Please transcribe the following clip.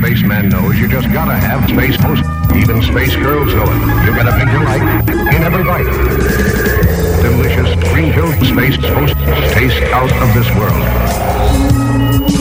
spaceman knows you just gotta have Space Toast. Even space girls know it. You get a big delight in every bite. Delicious, cream-filled Space Toast tastes out of this world.